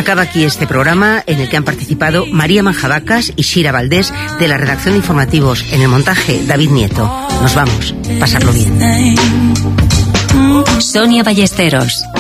Acaba aquí este programa en el que han participado María Manjabacas y Shira Valdés de la redacción de informativos. En el montaje, David Nieto. Nos vamos. Pasarlo bien. Sonia Ballesteros.